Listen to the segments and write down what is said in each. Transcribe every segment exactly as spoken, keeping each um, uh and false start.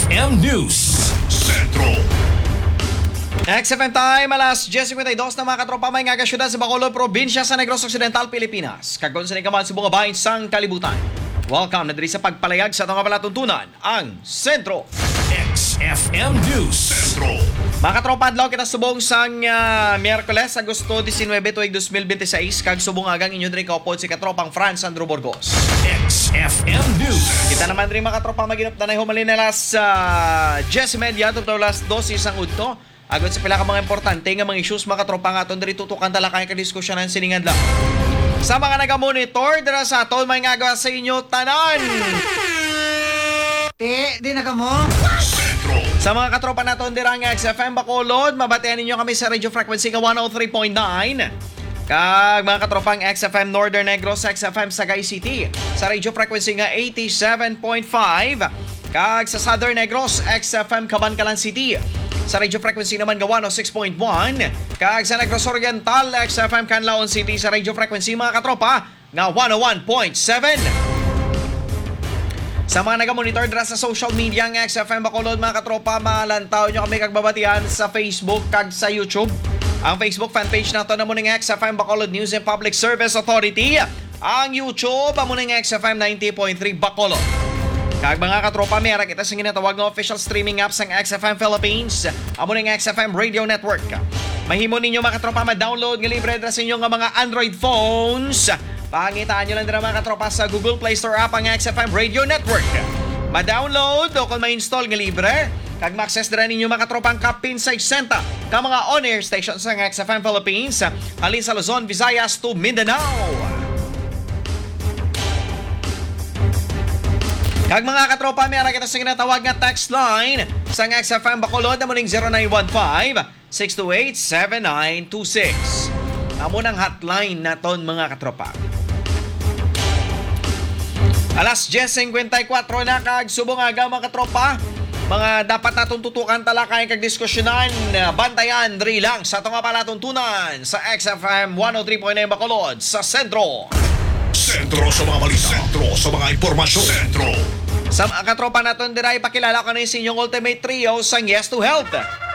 M News Centro. X F M time, alas diyes fifty-two na mga katropa may nga syudad sa Bacolod, probinsya sa Negros Occidental, Pilipinas. Kagon sa nikaman sa bunga bahin sang kalibutan. Welcome na diri sa pagpalayag sa itong palatuntunan, ang Sentro. X F M News Centro. Mga katropa, adlaw kita subong sang uh, Miyerkules, Agosto nineteen, tuig twenty twenty-six, kag subong agang inyo diri kaupod si katropang Franz Sandro Burgos. X F M News. Kita naman rin mga katropa maginop na na humalin na las uh, diyes media to las dos isang udto. Agad sa pila ka mga importante nga mga issues mga katropa nga aton diri tutukan talakay ka diskusyonan siningan lang. Sa mga naga-monitor dira sa aton may ngagawa sa inyo tanan. Te, di na ka mo? Sa mga katropa naton dira nga X F M Bacolod, mabatian ninyo kami sa radio frequency nga one oh three point nine. Kag mga katropang X F M Northern Negros, X F M Sagay City sa radio frequency nga eighty-seven point five. Kag sa Southern Negros, X F M Cabancalan City sa radio frequency naman nga one oh six point one. Kag sa Negros Oriental, X F M Canlaon City sa radio frequency mga katropa nga one oh one point seven. Sa mga naga-monitor dira sa social media ng X F M Bacolod mga katropa, malantaw nyo kami kagbabatian sa Facebook kag sa YouTube. Ang Facebook fanpage nato na mo ng X F M Bacolod News and Public Service Authority. Ang YouTube amo ng X F M ninety point three Bacolod. Kag mga katropa, meron kita sa ginatawag ng official streaming apps ng X F M Philippines, amo ng X F M Radio Network. Mahimo ninyo mga katropa ma-download nga libre dira sa inyo nga mga Android phones. Pangitaan nyo lang dira mga katropa sa Google Play Store app ang X F M Radio Network. Ma-download o kung ma-install nga libre, kag ma-access dira ninyo mga katropa ang Kapinsay Senta ka mga on-air stations ng X F M Philippines halin sa Luzon, Visayas to Mindanao. Kag mga katropa, meron kita sa ginatawag nga text line sa X F M Bacolod na muning zero nine one five, six two eight, seven nine two six. Amo ng hotline naton mga katropa. Alas diyes fifty-four na kag subong aga mga katropa. Mga dapat natong tutukan talakay kag diskusyonan, bantayan diri lang sa itong palatuntunan sa X F M one oh three point nine Bacolod sa Sentro. Sentro sa mga balita. Sentro sa mga impormasyon. Sentro. Sa mga katropa naton dira ipakilala ko na yung inyong ultimate trio sa Yes to Health.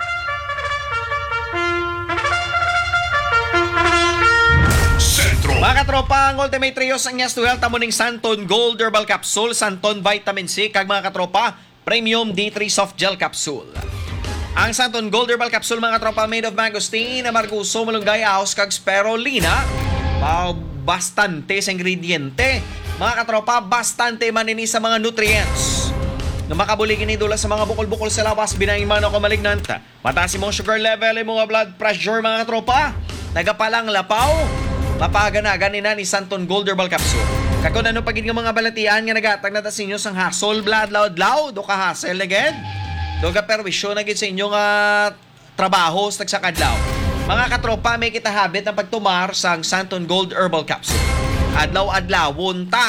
Sentro. Mga katropa, ang ultimate trio sa Yes to Health amo ning Santon Gold Herbal Capsule, Santon Vitamin C, kag mga katropa, Premium D three Soft Gel Capsule. Ang Santon Gold Herbal Capsule mga katropa made of mangosteen, amarguso, malunggay, ahos, kag spirulina. Bastante sa ingrediente. Mga katropa, bastante manini sa mga nutrients na makabuligin ni dula sa mga bukol-bukol sa lawas, binaing man ako malignant. Mataas imong sugar level, imong blood pressure mga katropa. Nagapalang lapaw, mapaganagan na ni Santon Gold Herbal Capsule. Kakon ano pagid nga mga balatian nga nagatag na ta sa inyo sang hassle, blood loud loud, do ka hassle agad. Do ka perwisyo na gid sa inyo nga trabaho sa tagsakadlaw. Mga katropa, may kita habit ang pagtumar sang Santon Gold Herbal Capsule. Adlaw-adlawon ta.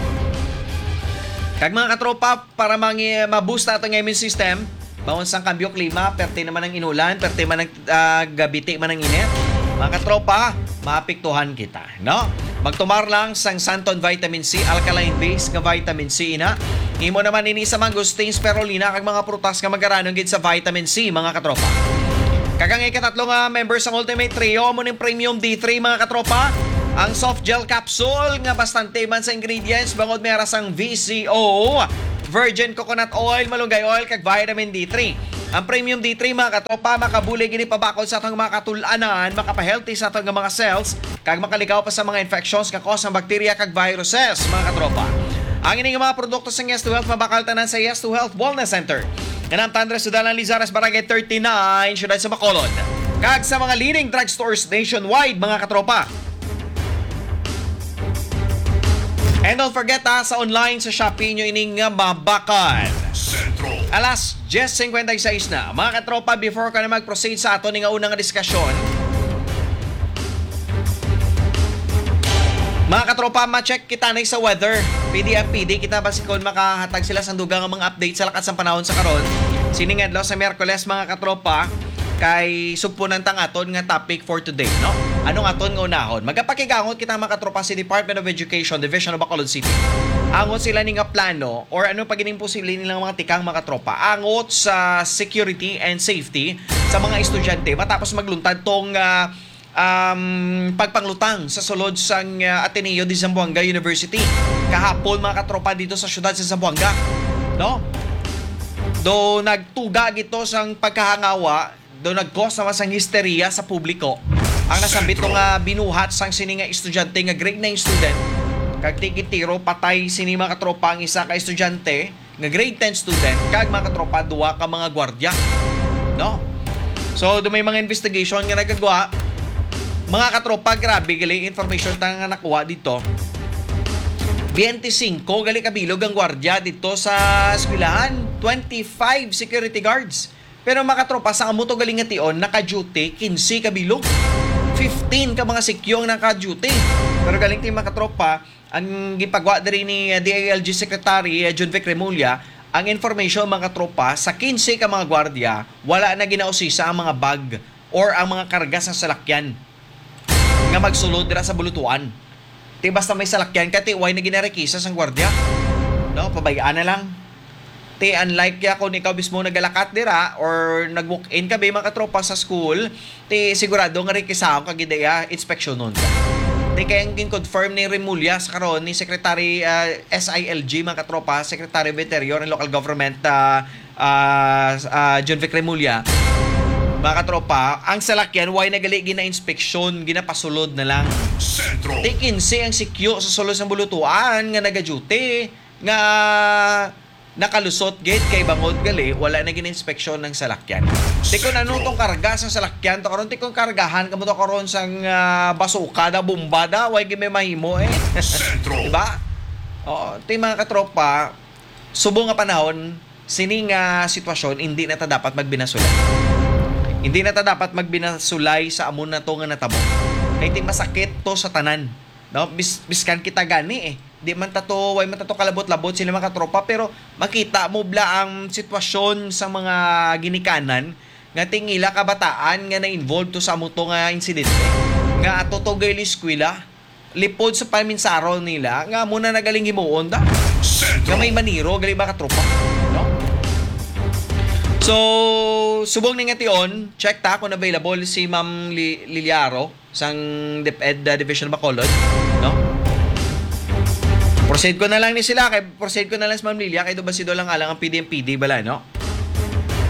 Kag mga katropa, para mangi ma-boost ato ng immune system, bawon sang kambyo klima, perte naman ang inulan, perte man ang uh, gabiti man ang init. Mga katropa, maapektuhan kita, no? Magtumar lang sang Santon Vitamin C, alkaline base nga vitamin C ina. Imo naman ini sa mangosteen, spirulina kag mga prutas nga magaranong gid sa vitamin C mga katropa. Kagang ikatatlo nga members ng Ultimate Trio mo ning Premium D three mga katropa. Ang soft gel capsule nga bastante man sa ingredients bangod may rasang V C O, virgin coconut oil, malunggay oil kag vitamin D three. Ang Premium D three mga katropa makabulig gini pabakod sa atong mga katulanan, makapahealthy sa atong mga cells kag makalikaw pa sa mga infections nga cause ng bacteria kag viruses mga katropa. Ang ining mga produkto sa Yes to Health mabakal tanan sa Yes to Health Wellness Center. Ganang Tandres, Sudalan, Lizaras, Barangay thirty-nine, syudad sa Bacolod. Kag sa mga leading drugstores nationwide mga katropa. And don't forget ha, sa online sa Shopee nyo ining mabakal. Sentro. Alas diyes fifty-six na. Mga katropa, before ka na mag-proceed sa ato nga unang diskusyon, mga katropa, ma-check kita na sa weather. P D M P D, kita ba si Kon makahatag sila sa dugang ng mga update sa lakat sa panahon sa karon. Sining adlaw sa Miyerkules mga katropa, kay sugpunan tang aton nga topic for today, no? Anong aton nga unahon? Magapakigangot kita mga katropa si Department of Education, Division of Bacolod City. Angot sila ni nga plano or ano pa gining posible nilang mga tikang mga tropa. Angot sa security and safety sa mga estudyante matapos magluntad tong uh, um, pagpanglutang sa sulod sang uh, Ateneo de Zamboanga University. Kahapon mga katropa dito sa syudad sa Zamboanga. No? Do nagtuga gito sang pagkahangawa, do nag-cause naman sang histeria sa publiko. Ang nasambit ng uh, binuhat sang sini nga estudyante nga grade nine student. Kag tikitiro patay sini mga katropa ang isa ka estudyante nga grade ten student kag mga katropa duwa ka mga gwardiya. No? So do may mga investigation nga nagagawa. Mga katropa, grabe gali information ta nga nakuha dito. twenty-five gali kabilog ang gwardiya dito sa eskwelahan, twenty-five security guards. Pero mga katropa sa amo to galing nga tion naka-duty fifteen kabilog. fifteen ka mga sikyong naka-duty. Pero galing ti mga katropa, ang gipagwa diri ni D I L G Secretary John Vic Remulla, ang information mga tropa sa fifteen ka mga gwardiya, wala na ginausisa ang mga bag or ang mga karga sa salakyan nga magsulod dira sa bulutuan. Ti basta may salakyan ka ti way na ginarekisa sang gwardiya. No, pabayaan na lang. Ti unlike ya kung ikaw mismo nagalakat dira or nag-walk-in ka ba mga tropa sa school, ti sigurado nga rekisa ka gidaya inspection nun ka. Di kayang confirm ni Remulla sa karon ni Secretary uh, S I L G mga katropa, Secretary of Interior and Local Government uh, uh, uh, John Vic Remulla. Mga katropa, ang salakyan way nagali gina-inspeksyon, ginapasulod na lang. Sentro. Di kinsi ang sikyo sa sulod ng bulutuan nga naga-duty nga nakalusot gate kay bangod gali wala na gina-inspeksyon ng salakyan. Di ko na tong karga sa salakyan to karon ti kong kargahan kamo to karon sang uh, basuka da bomba da way gyud may mahimo eh. Sentro. Diba? Oo, ti mga katropa, subo nga panahon sining uh, sitwasyon hindi na ta dapat magbinasulay. Hindi na ta dapat magbinasulay sa amon na to nga natabo. Kay ti masakit to sa tanan. No, bis biskan kita gani eh. Di man tato, way man tato kalabot-labot sila mga katropa pero makita mo bla ang sitwasyon sa mga ginikanan nga tingila kabataan nga na-involved to sa amuto nga insidente nga ato to gali eskwela lipod sa paminsaro nila nga muna nagaling himuon da nga may maniro gali mga katropa, no? So subong ni nga tion check ta kung available si Ma'am Liliaro sang DepEd uh, Division Bacolod, no? Proceed ko na lang ni sila kay proceed ko na lang sa Ma'am Lilia kay do ba si do lang alang ang P D M P D bala, no?